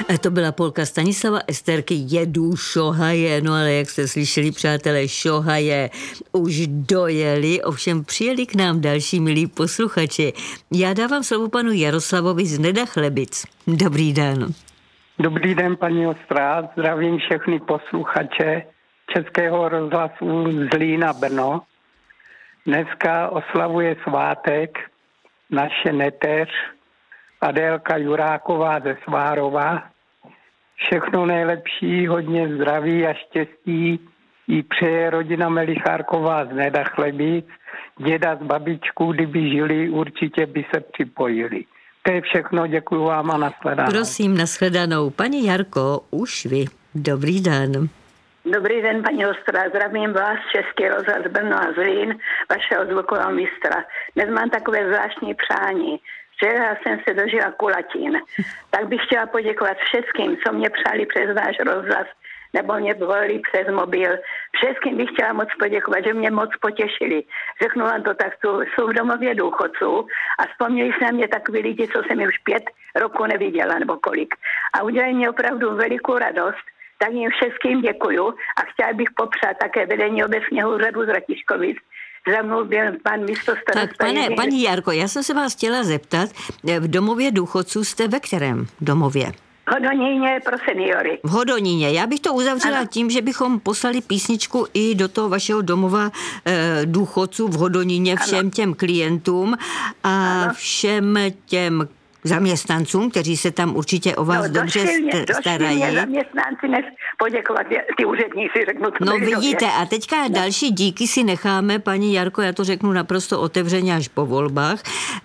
To byla polka Stanislava Esterky Jedu šohaje, no ale jak jste slyšeli, přátelé, šohaje už dojeli, ovšem přijeli k nám další milí posluchači. Já dávám slovo panu Jaroslavovi z Nedachlebic. Dobrý den. Dobrý den, paní Ostrá, zdravím všechny posluchače Českého rozhlasu Zlína Brno. Dneska oslavuje svátek naše neteř Adélka Juráková ze Svárova. Všechno nejlepší, hodně zdraví a štěstí jí přeje rodina Melichárková z Nedachlebic. Děda s babičkou, kdyby žili, určitě by se připojili. To je všechno, děkuji vám a nashledanou. Prosím, nashledanou. Paní Jarko, už vy. Dobrý den. Dobrý den, paní Ostrá, zdravím vás, Český rozhlas Brno a Zlín, vašeho zvukového mistra. Dnes mám takové zvláštní přání. Včera jsem se dožila kulatin. Tak bych chtěla poděkovat všem, co mě přáli přes váš rozhlas, nebo mě volili přes mobil. Všem bych chtěla moc poděkovat, že mě moc potěšili. Řeknu vám to tak, jsou v domově důchodců a vzpomněli se na mě takový lidi, co jsem už 5 roků neviděla, nebo kolik. A udělali mě opravdu velikou radost. Tak jim všem děkuju a chtěla bych popřát také vedení obecního úřadu z Ratiškovic. Za mnou byl pan místostarosta. Tak paní Jarko, já jsem se vás chtěla zeptat, v domově důchodců jste ve kterém domově? V Hodoníně pro seniory. V Hodoníně. Já bych to uzavřela tím, že bychom poslali písničku i do toho vašeho domova důchodců v Hodoníně všem těm klientům a všem těm zaměstnancům, kteří se tam určitě o vás dobře starají. Zaměstnanci, než poděkovat ty úředníci, řeknu to. No vidíte, a teďka další díky si necháme, paní Jarko, já to řeknu naprosto otevřeně až po volbách,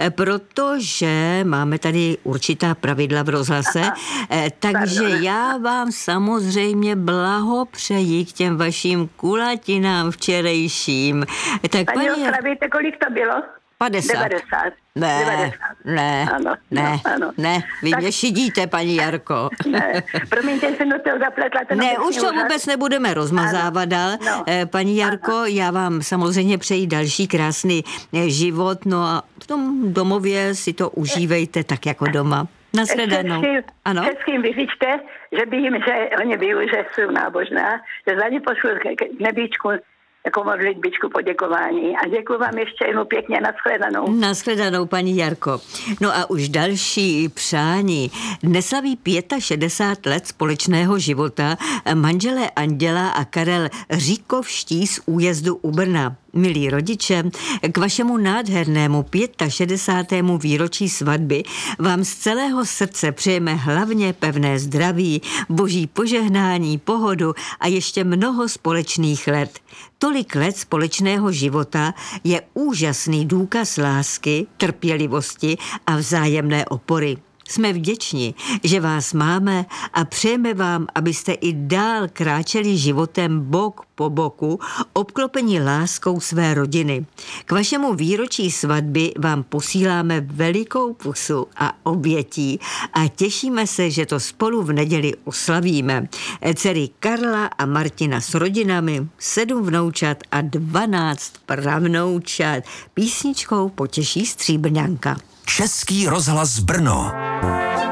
protože máme tady určitá pravidla v rozhlase, takže já vám samozřejmě blahopřeji k těm vaším kulatinám včerejším. Tak paní Ostrá, víte, kolik to bylo? 50. 90. Ne, vy mě šidíte, paní Jarko. Ne, promiňte, jsem do toho zapletla. Ne, už to vůbec nebudeme rozmazávat dál. Paní Jarko, já vám samozřejmě přeji další krásný život, no a v tom domově si to užívejte tak jako doma. Nashledanou. Ano? Českým vyřičte, že by jim, že oni ví, že jsou nábožná, že za ně pošlu nebíčku jako modlitbičku poděkování. A děkuji vám ještě jednou pěkně, nashledanou. Nashledanou, paní Jarko. No a už další přání. Dnes slaví 65 let společného života manželé Anděla a Karel Říkovští z újezdu u Brna. Milí rodiče, k vašemu nádhernému 65. výročí svatby vám z celého srdce přejeme hlavně pevné zdraví, boží požehnání, pohodu a ještě mnoho společných let. Tolik let společného života je úžasný důkaz lásky, trpělivosti a vzájemné opory. Jsme vděční, že vás máme a přejeme vám, abyste i dál kráčeli životem bok po boku, obklopeni láskou své rodiny. K vašemu výročí svatby vám posíláme velikou pusu a obětí a těšíme se, že to spolu v neděli oslavíme. Dcery Karla a Martina s rodinami, 7 vnoučat a 12 pravnoučat. Písničkou potěší Stříbrňanka. Český rozhlas Brno.